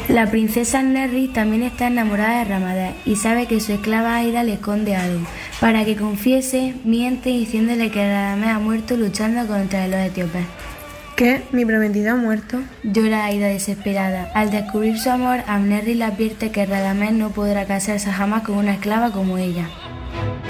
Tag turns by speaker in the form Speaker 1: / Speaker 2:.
Speaker 1: La princesa Nerri también está enamorada de Ramadés y sabe que su esclava Aida le esconde algo. Para que confiese, miente diciéndole que Radamés ha muerto luchando contra los etíopes.
Speaker 2: ¿Qué? ¿Mi prometido ha muerto?
Speaker 1: Llora Aida desesperada. Al descubrir su amor, Amnerri le advierte que Radamés no podrá casarse jamás con una esclava como ella.